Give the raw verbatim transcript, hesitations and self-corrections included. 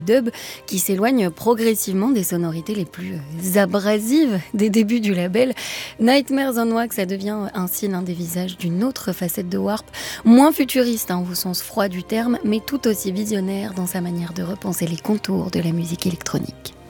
dub qui s'éloigne progressivement des sonorités les plus euh, abrasives des débuts du label. Nightmares on Wax, ça devient ainsi l'un des visages d'une autre facette de Warp, moins futuriste hein, au sens froid du terme, mais tout aussi visionnaire dans sa manière de repenser les contours de la musique électronique.